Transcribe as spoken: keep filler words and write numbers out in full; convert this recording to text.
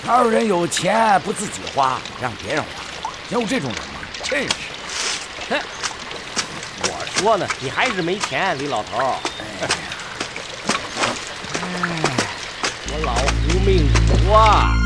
哪有人有钱不自己花，让别人花？像我这种人嘛，真是。 哼，我说呢，你还是没钱，李老头。哎，我老胡命苦啊。